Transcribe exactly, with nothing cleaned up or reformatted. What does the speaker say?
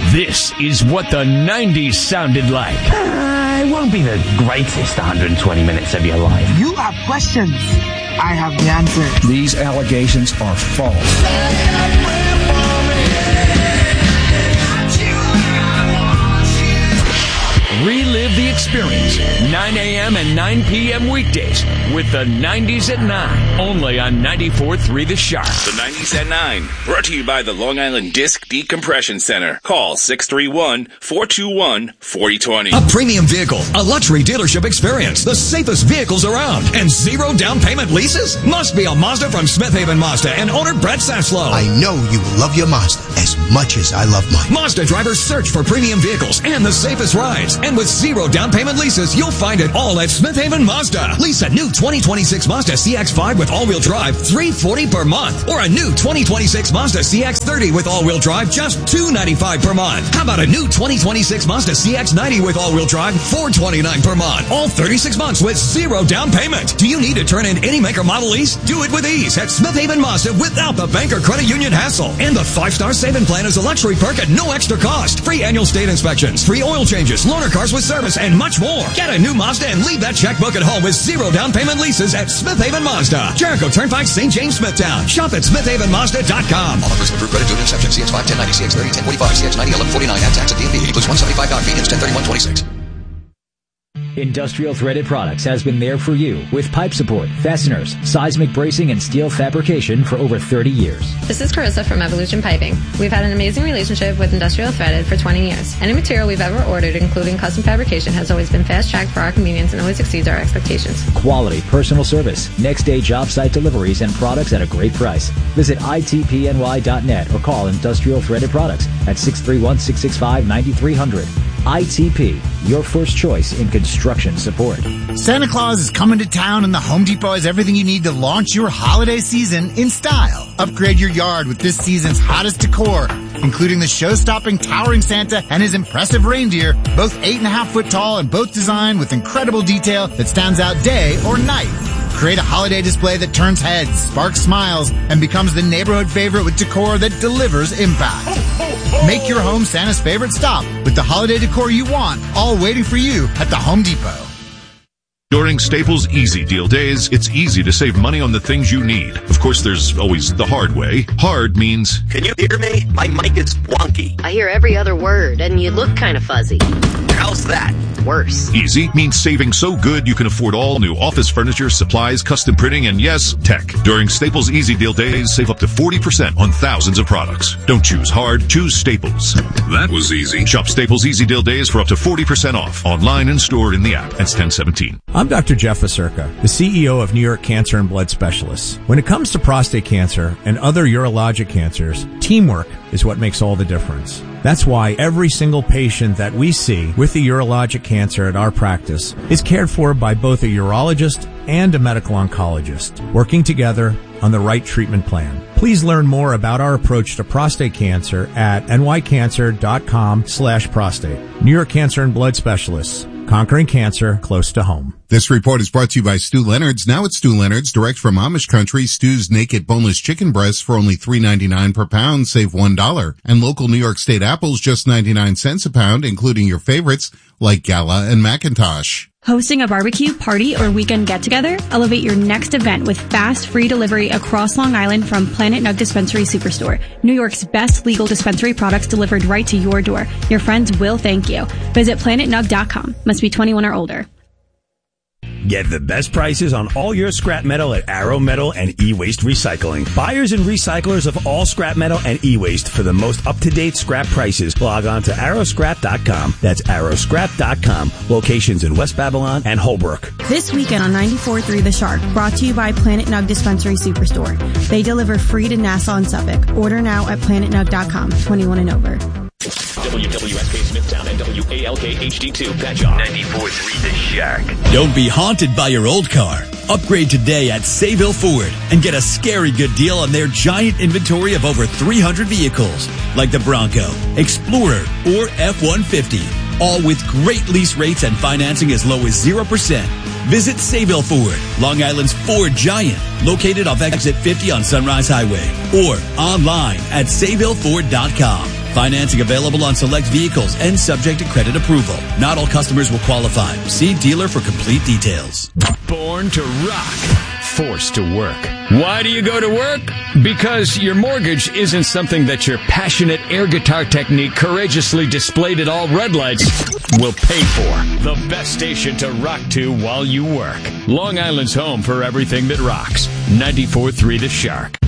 This is what the nineties sounded like. Uh, it won't be the greatest one hundred twenty minutes of your life. You have questions. I have the answer. These allegations are false. Relive the experience, nine a.m. and nine p.m. weekdays with the nineties at nine, only on ninety-four point three The Shark. The nineties at nine, brought to you by the Long Island Disc Decompression Center. Call six three one, four two one, four zero two zero. A premium vehicle, a luxury dealership experience, the safest vehicles around, and zero down payment leases? Must be a Mazda from Smith Haven Mazda and owner Brett Saslow. I know you will love your Mazda as much as I love mine. Mazda drivers search for premium vehicles and the safest rides. And with zero down payment leases, you'll find it all at Smith Haven Mazda. Lease a new twenty twenty-six Mazda C X five with all-wheel drive, three hundred forty dollars per month. Or a new twenty twenty-six Mazda C X thirty with all-wheel drive, just two hundred ninety-five dollars per month. How about a new twenty twenty-six Mazda C X ninety with all-wheel drive, four hundred twenty-nine dollars per month. All thirty-six months with zero down payment. Do you need to turn in any make or model lease? Do it with ease at Smith Haven Mazda without the bank or credit union hassle. And the five-star saving plan is a luxury perk at no extra cost. Free annual state inspections, free oil changes, loaner cars with service, and much more. Get a new Mazda and leave that checkbook at home with zero down payment leases at Smith Haven Mazda. Jericho Turnpike, Saint James, Smithtown. Shop at smith haven mazda dot com. All offers approved credit due to inception. C X five, ten ninety, C X thirty, ten forty-five, C X ninety, eleven forty-nine. Add tax at D M V. Plus one seventy-five dollars fee. It's ten thirty-one twenty-six. Industrial Threaded Products has been there for you with pipe support, fasteners, seismic bracing, and steel fabrication for over thirty years. This is Carissa from Evolution Piping. We've had an amazing relationship with Industrial Threaded for twenty years. Any material we've ever ordered, including custom fabrication, has always been fast-tracked for our convenience and always exceeds our expectations. Quality, personal service, next-day job site deliveries, and products at a great price. Visit I T P N Y dot net or call Industrial Threaded Products at six three one, six six five, nine three zero zero. I T P, your first choice in construction support. Santa Claus is coming to town, and the Home Depot has everything you need to launch your holiday season in style. Upgrade your yard with this season's hottest decor, including the show-stopping towering Santa and his impressive reindeer, both eight and a half foot tall and both designed with incredible detail that stands out day or night. Create a holiday display that turns heads, sparks smiles, and becomes the neighborhood favorite with decor that delivers impact. Make your home Santa's favorite stop with the holiday decor you want, all waiting for you at the Home Depot. During Staples Easy Deal Days, it's easy to save money on the things you need. Of course, there's always the hard way. Hard means... Can you hear me? My mic is wonky. I hear every other word, and you look kind of fuzzy. How's that? Worse. Easy means saving so good you can afford all new office furniture, supplies, custom printing, and yes, tech. During Staples Easy Deal Days, save up to forty percent on thousands of products. Don't choose hard, choose Staples. That was easy. Shop Staples Easy Deal Days for up to forty percent off, online and stored in the app. That's ten seventeen. I'm Doctor Jeff Vaserka, the C E O of New York Cancer and Blood Specialists. When it comes to prostate cancer and other urologic cancers, teamwork is what makes all the difference. That's why every single patient that we see with a urologic cancer at our practice is cared for by both a urologist and a medical oncologist, working together on the right treatment plan. Please learn more about our approach to prostate cancer at nycancer.com slash prostate. New York Cancer and Blood Specialists, conquering cancer close to home. This report is brought to you by Stu Leonard's. Now at Stu Leonard's, direct from Amish country, Stu's naked boneless chicken breasts for only three ninety-nine per pound, save one dollar. And local New York State apples, just ninety-nine cents a pound, including your favorites like Gala and McIntosh. Hosting a barbecue, party, or weekend get-together? Elevate your next event with fast, free delivery across Long Island from Planet Nug Dispensary Superstore. New York's best legal dispensary products delivered right to your door. Your friends will thank you. Visit planet nug dot com. Must be twenty-one or older. Get the best prices on all your scrap metal at Arrow Metal and E-Waste Recycling. Buyers and recyclers of all scrap metal and e-waste for the most up-to-date scrap prices. Log on to arrow scrap dot com. That's arrow scrap dot com. Locations in West Babylon and Holbrook. This weekend on ninety-four point three The Shark, brought to you by Planet Nug Dispensary Superstore. They deliver free to Nassau and Suffolk. Order now at planet nug dot com. twenty-one and over. W W S K Smithtown and W A L K H D two Patchogue. ninety-four point three The Shark. Don't be haunted by your old car. Upgrade today at Sayville Ford and get a scary good deal on their giant inventory of over three hundred vehicles, like the Bronco, Explorer, or F one fifty. All with great lease rates and financing as low as zero percent. Visit Sayville Ford, Long Island's Ford Giant, located off exit fifty on Sunrise Highway, or online at sayville ford dot com. Financing available on select vehicles and subject to credit approval. Not all customers will qualify. See dealer for complete details. Born to rock. Forced to work. Why do you go to work? Because your mortgage isn't something that your passionate air guitar technique courageously displayed at all red lights will pay for. The best station to rock to while you work. Long Island's home for everything that rocks. ninety-four point three The Shark.